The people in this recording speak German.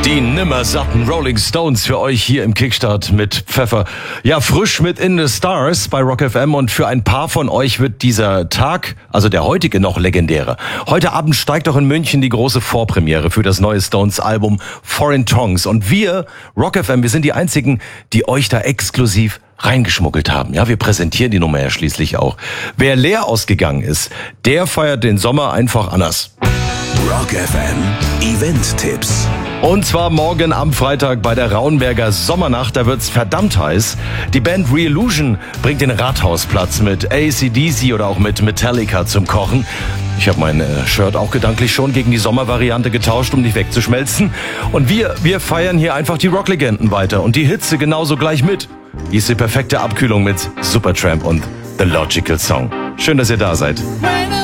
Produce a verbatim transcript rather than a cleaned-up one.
Die nimmersatten Rolling Stones für euch hier im Kickstart mit Pfeffer. Ja, frisch mit In the Stars bei Rock F M, und für ein paar von euch wird dieser Tag, also der heutige, noch legendärer. Heute Abend steigt auch in München die große Vorpremiere für das neue Stones-Album Foreign Tongues, und wir, Rock F M, wir sind die einzigen, die euch da exklusiv reingeschmuggelt haben. Ja, wir präsentieren die Nummer ja schließlich auch. Wer leer ausgegangen ist, der feiert den Sommer einfach anders. Rock F M Event-Tipps. Und zwar morgen am Freitag bei der Raunberger Sommernacht, da wird's verdammt heiß. Die Band Re-Illusion bringt den Rathausplatz mit A C D C oder auch mit Metallica zum Kochen. Ich habe mein äh, Shirt auch gedanklich schon gegen die Sommervariante getauscht, um nicht wegzuschmelzen. Und wir, wir feiern hier einfach die Rocklegenden weiter und die Hitze genauso gleich mit. Hier ist die perfekte Abkühlung mit Supertramp und The Logical Song. Schön, dass ihr da seid.